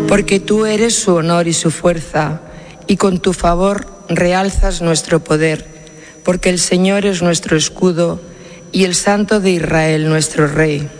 Porque tú eres su honor y su fuerza, y con tu favor realzas nuestro poder, porque el Señor es nuestro escudo y el Santo de Israel nuestro Rey.